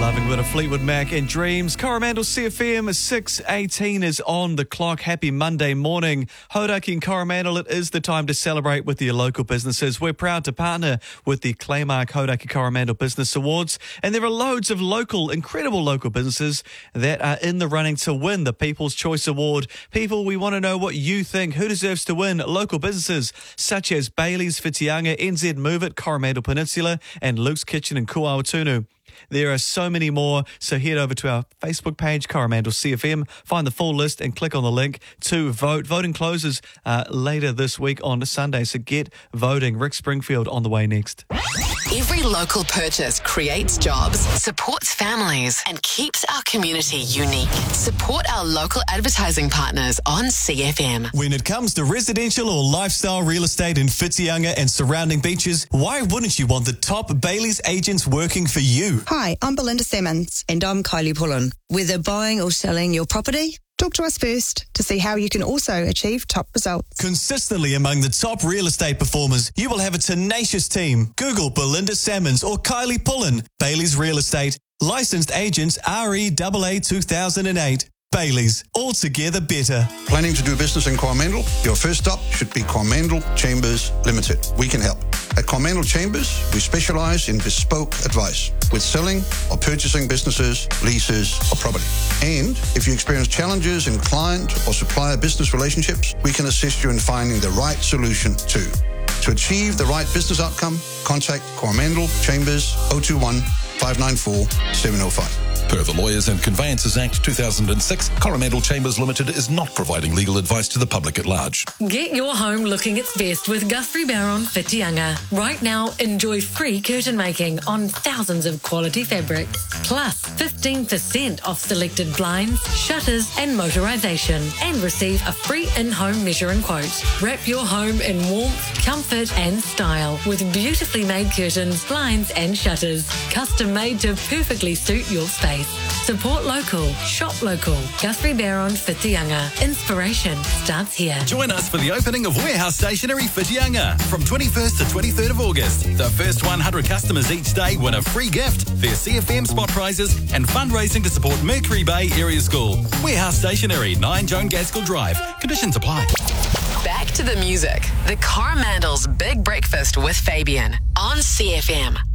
Loving a bit of Fleetwood Mac and Dreams. Coromandel CFM 6:18 is on the clock. Happy Monday morning. Hauraki and Coromandel, it is the time to celebrate with your local businesses. We're proud to partner with the Claymark Hauraki Coromandel Business Awards, and there are loads of incredible local businesses that are in the running to win the People's Choice Award. People, we want to know what you think. Who deserves to win? Local businesses such as Bailey's, Whitianga, NZ Move It, Coromandel Peninsula, and Luke's Kitchen in Kuawatunu. There are so many more, so head over to our Facebook page, Coromandel CFM, find the full list and click on the link to vote. Voting closes later this week on Sunday, so get voting. Rick Springfield on the way next. Every local purchase creates jobs, supports families, and keeps our community unique. Support our local advertising partners on CFM. When it comes to residential or lifestyle real estate in Whitianga and surrounding beaches, why wouldn't you want the top Bailey's agents working for you? Hi, I'm Belinda Salmons. And I'm Kylie Pullen. Whether buying or selling your property, Talk to us first to see how you can also achieve top results. Consistently among the top real estate performers, you will have a tenacious team. Google Belinda Salmons or Kylie Pullen. Bailey's Real Estate. Licensed agents REAA 2008. Bailey's. Altogether better. Planning to do business in Coromandel? Your first stop should be Coromandel Chambers Limited. We can help. At Coromandel Chambers, we specialise in bespoke advice with selling or purchasing businesses, leases or property. And if you experience challenges in client or supplier business relationships, we can assist you in finding the right solution too. To achieve the right business outcome, contact Coromandel Chambers 021 594 705. Per the Lawyers and Conveyances Act 2006, Coromandel Chambers Limited is not providing legal advice to the public at large. Get your home looking its best with Guthrie Barron Whitianga. Right now, enjoy free curtain making on thousands of quality fabrics, plus 15% off selected blinds, shutters and motorisation, and receive a free in-home measure and quote. Wrap your home in warmth, comfort and style with beautifully made curtains, blinds and shutters, custom made to perfectly suit your space. Support local, shop local. Guthrie Barron Whitianga. Inspiration starts here. Join us for the opening of Warehouse Stationery Whitianga from 21st to 23rd of August. The first 100 customers each day win a free gift, their CFM spot prizes and fundraising to support Mercury Bay Area School. Warehouse Stationery, 9 Joan Gaskell Drive. Conditions apply. Back to the music. The Coromandel's Big Breakfast with Fabian on CFM.